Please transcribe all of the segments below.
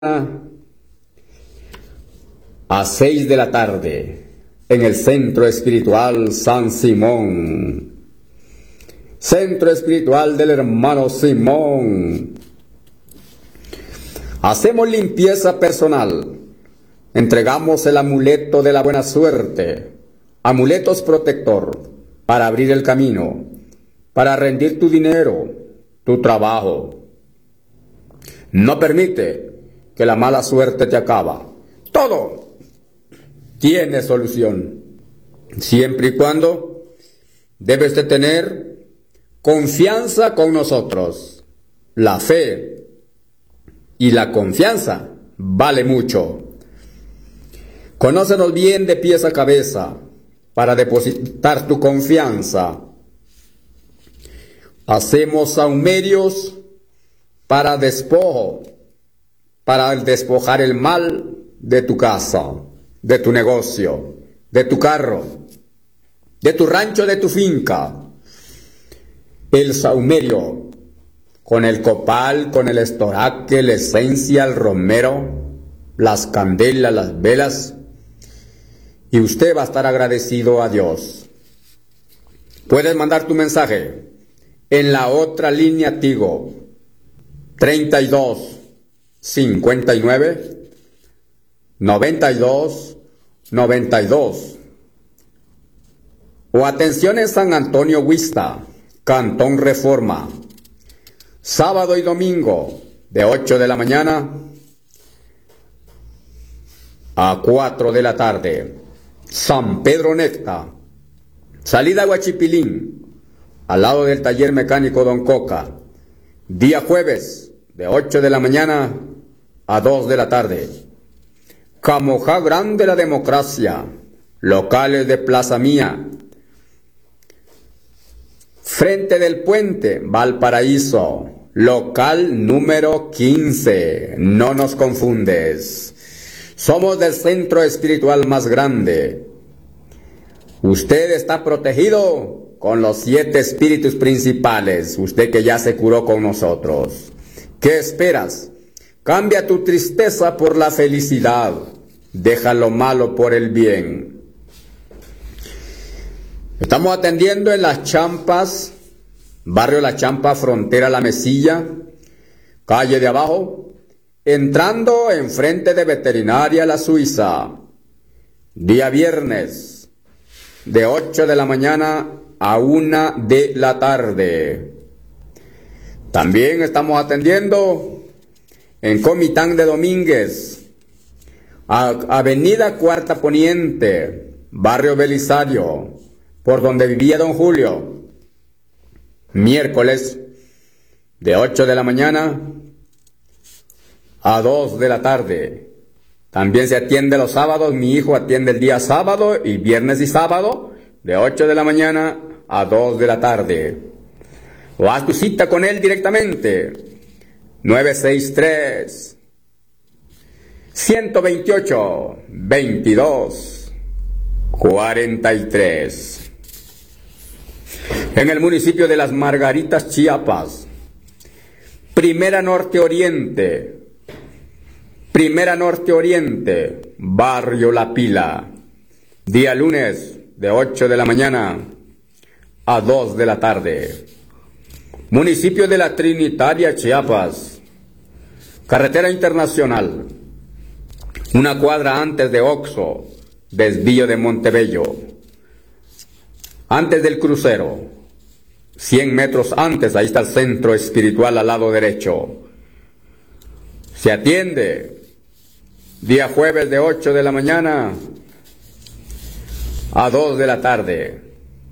a 6 de la tarde en el Centro Espiritual San Simón, Centro Espiritual del Hermano Simón. Hacemos limpieza personal, entregamos el amuleto de la buena suerte, amuletos protector, para abrir el camino, para rendir tu dinero, tu trabajo. No permite que la mala suerte te acaba. Todo tiene solución, siempre y cuando debes de tener confianza con nosotros. La fe y la confianza vale mucho. Conócenos bien de pies a cabeza para depositar tu confianza. Hacemos saumerios para despojo, para despojar el mal de tu casa, de tu negocio, de tu carro, de tu rancho, de tu finca. El saumerio, con el copal, con el estoraque, la esencia, el romero, las candelas, las velas, y usted va a estar agradecido a Dios. Puedes mandar tu mensaje en la otra línea Tigo, 32 59 92 92. O atención en San Antonio Huista, Cantón Reforma, sábado y domingo de 8 de la mañana a 4 de la tarde. San Pedro Necta, salida Huachipilín, al lado del taller mecánico Don Coca. Día jueves de 8 de la mañana a 2 de la tarde. Camojá Grande la Democracia, locales de Plaza Mía, frente del puente Valparaíso, local número 15. No nos confundes. Somos del centro espiritual más grande. Usted está protegido con los 7 espíritus principales, usted que ya se curó con nosotros. ¿Qué esperas? Cambia tu tristeza por la felicidad. Deja lo malo por el bien. Estamos atendiendo en Las Champas, barrio La Champa, frontera La Mesilla, calle de abajo, entrando enfrente de Veterinaria La Suiza. Día viernes, de 8 de la mañana a 1 de la tarde. También estamos atendiendo en Comitán de Domínguez, Avenida Cuarta Poniente, barrio Belisario, por donde vivía Don Julio. Miércoles, de 8 de la mañana a 2 de la tarde. También se atiende los sábados. Mi hijo atiende el día sábado y viernes y sábado, de 8 de la mañana a 2 de la tarde. O haz tu cita con él directamente. 963 128 22 43. En el municipio de Las Margaritas, Chiapas. Primera Norte Oriente, barrio La Pila. Día lunes, de 8 de la mañana a 2 de la tarde. Municipio de La Trinitaria, Chiapas. Carretera internacional, una cuadra antes de Oxo, desvío de Montebello. Antes del crucero, 100 metros antes, ahí está el centro espiritual al lado derecho. Se atiende día jueves de 8 de la mañana a 2 de la tarde.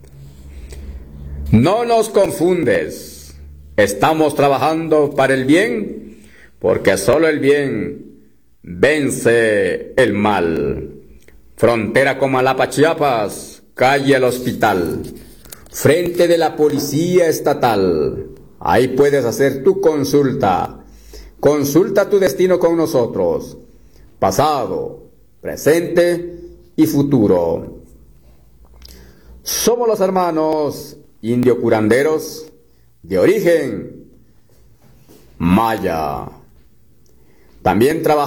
No nos confundes, estamos trabajando para el bien, porque solo el bien vence el mal. Frontera Comalapa, Chiapas, calle El Hospital, frente de la Policía Estatal. Ahí puedes hacer tu consulta. Consulta tu destino con nosotros, pasado, presente y futuro. Somos los hermanos indio curanderos de origen maya. También